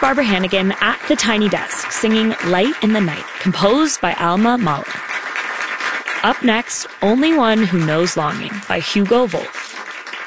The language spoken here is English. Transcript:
Barbara Hannigan at the tiny desk singing Light in the Night, composed by Alma Mahler. Up next, Only One Who Knows Longing by Hugo Wolf.